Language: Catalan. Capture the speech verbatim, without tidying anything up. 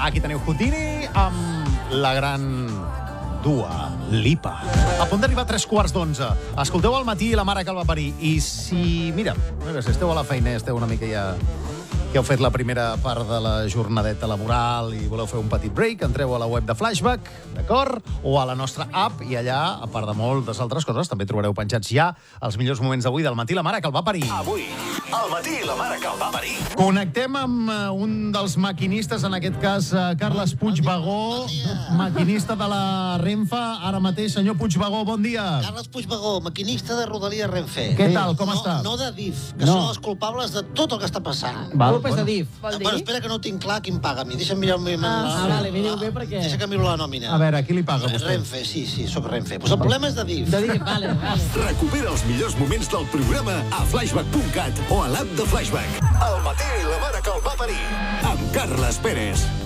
Aquí teniu Houdini amb la gran Dua Lipa. A punt d'arribar a tres quarts d'onze. Escolteu al matí la mare que el va parir. I si, mira, si esteu a la feina, esteu una mica ja... que heu fet la primera part de la jornadeta laboral i voleu fer un petit break, entreu a la web de Flashback, d'acord? O a la nostra app, i allà, a part de moltes altres coses, també trobareu penjats ja els millors moments d'avui del matí la mare que el va parir. Avui, al matí, la mare que el va parir. Connectem amb uh, un dels maquinistes, en aquest cas, uh, Carles Puigbagó, maquinista de la Renfe. Ara mateix, senyor Puigbagó, bon dia. Carles Puigbagó, maquinista de Rodalia Renfe. Què tal, com no, està? No de D I F, que No. són els culpables de tot el que està passant. Val, Culpes de D I F. Ah, bueno, espera, que no tinc clar qui em paga a mi. Deixa'm mirar... Ah, ah, vale, mireu bé perquè... Deixa que miro la nòmina. A veure, qui li paga, vostè? Renfe, sí, sí, sóc Renfe. Pues el problema és de D I F. De D I F, vale, vale. Recupera els millors moments del programa a flashback punt cat o a l'app de Flashback. Al matí, la mare que el va parir. Amb Carles Pérez.